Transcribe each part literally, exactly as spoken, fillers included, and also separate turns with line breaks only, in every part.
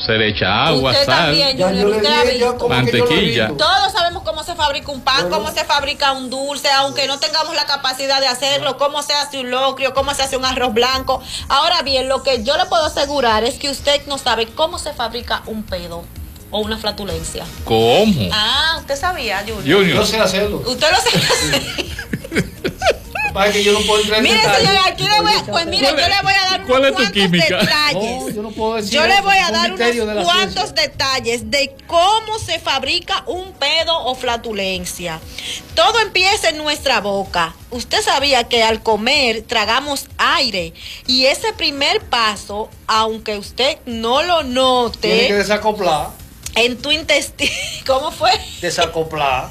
Se le echa agua,
usted
sal,
también, Junior, usted ha visto.
mantequilla.
Todos sabemos cómo se fabrica un pan,
Bueno.
cómo se fabrica un dulce, aunque no tengamos la capacidad de hacerlo, cómo se hace un locrio, cómo se hace un arroz blanco. Ahora bien, lo que yo le puedo asegurar es que usted no sabe cómo se fabrica un pedo o una flatulencia.
¿Cómo?
Ah, usted sabía, Junior.
Junior.
Yo sé hacerlo.
Usted lo sabe hacer.
Para que yo no puedo entrar en
Mire,
detalle.
señora, aquí le voy a, pues mire, yo le voy a dar
¿Cuál
unos
es tu
cuantos
química?
detalles.
No, yo no puedo decir
Yo le
eso,
voy
es
a
un
dar
misterio de la
unos cuantos
ciencia.
detalles de cómo se fabrica un pedo o flatulencia. Todo empieza en nuestra boca. Usted sabía que al comer tragamos aire y ese primer paso, aunque usted no lo
Tiene que
note,
desacoplar.
en tu intestino, ¿cómo fue?
Desacoplar.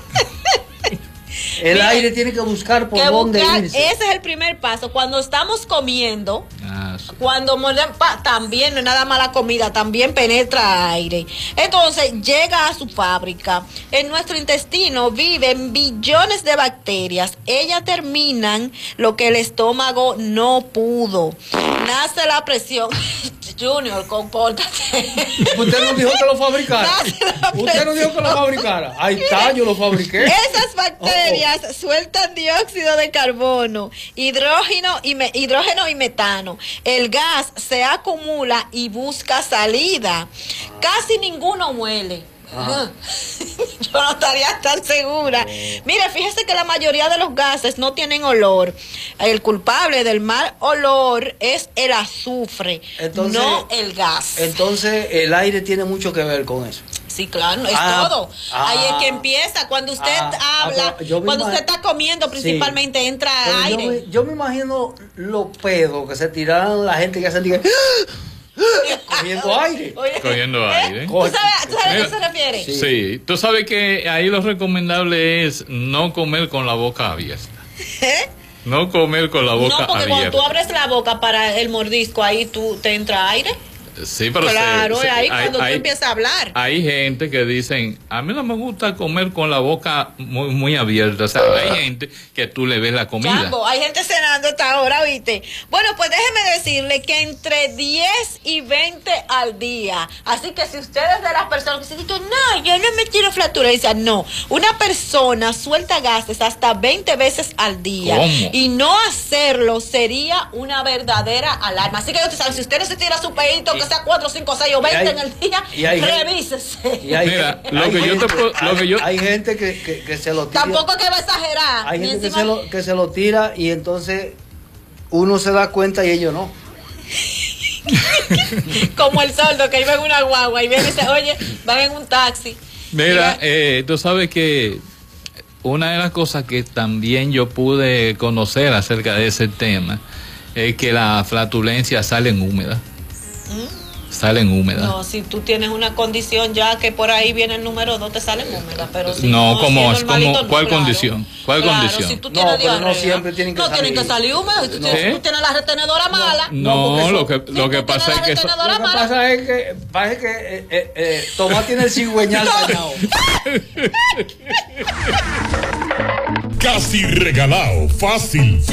El
Mira,
aire tiene que buscar por
Que
dónde
buscar,
irse.
ese es el primer paso. Cuando estamos comiendo,
Ah, sí.
cuando mordemos, pa, también no es nada mala comida, también penetra aire. Entonces llega a su fábrica. En nuestro intestino viven billones de bacterias. Ellas terminan lo que el estómago no pudo. Nace la presión. Junior, compórtate.
Usted no dijo que lo fabricara.
Nace la
Usted no dijo que lo
presión.
fabricara. Ahí está, yo lo fabriqué.
Esas bacterias sueltan dióxido de carbono, hidrógeno y, me, hidrógeno y metano. El gas se acumula y busca salida. Casi ninguno huele.
Ajá.
Yo no estaría tan segura. Mire, fíjese que la mayoría de los gases no tienen olor. El culpable del mal olor es el azufre,
Entonces-
no el gas.
Entonces, el aire tiene mucho que ver con eso.
Sí, claro, es
Ah,
todo.
ah,
Ahí es que empieza. Cuando usted
ah,
habla,
ah, pero yo me
cuando
imag-
usted está comiendo,
Sí.
principalmente entra
Pero yo
aire.
me, yo me imagino los pedos que se tiraron la gente que hacen diga, cogiendo aire.
Oye,
Cogiendo
¿eh?
aire.
¿Tú sabes, tú sabes a qué
Mira,
se refiere?
Sí.
Sí, tú sabes que ahí lo recomendable es no comer con la boca abierta.
¿Eh?
No comer con la boca
No, porque cuando
abierta.
tú abres la boca para el mordisco, ahí tú te entra aire.
Sí, pero
Claro,
se- se-
es ahí
hay-
cuando tú
hay-
empiezas a hablar.
Hay gente que dicen, a mí no me gusta comer con la boca muy, muy abierta. O sea, hay gente que tú le ves la comida.
Chambo, hay gente cenando hasta ahora, ¿viste? Bueno, pues déjeme decirle que entre diez y veinte al día. Así que si usted es de las personas que se dicen, no, yo no me quiero flatulencia, no. Una persona suelta gases hasta veinte veces al día.
¿Cómo?
Y no hacerlo sería una verdadera alarma. Así que ya usted sabe, si usted no se tira su pedito, que sea cuatro, cinco, seis o veinte
hay-
en el día,
y hay gente-
revísese.
Y hay,
Mira, lo
hay
que yo te
gente-
puedo- lo
hay-
que yo-
hay gente que, que, que se lo tira.
Tampoco que va a exagerar.
Hay
ni
gente que
encima-
se, lo, que se lo tira y entonces uno se da cuenta y ellos no.
Como el sordo que iba en una guagua y viene y dice, oye, van en un taxi.
Mira,
Mira.
eh, tú sabes que una de las cosas que también yo pude conocer acerca de ese tema es que la flatulencia salen húmedas. Salen húmedas.
No, si tú tienes una condición ya que por ahí viene el número dos, te salen húmedas, pero si
No, como-
si es normalito,
como- ¿cuál
claro.
condición? ¿Cuál
Claro,
condición?
Si tú
No,
tienes
pero no
diarrea,
siempre tienen que
no tienen
salir.
que salir húmedas. Si tú,
No.
tienes,
¿Eh?
tú tienes la retenedora mala.
No,
porque
lo que,
eso-
lo
si
que
tú
pasa es
tienes
que
la
eso-
retenedora
Lo que
mala.
pasa es que parece que eh, eh, eh, Tomás tiene el cigüeñal dañado.
Casi regalado, fácil.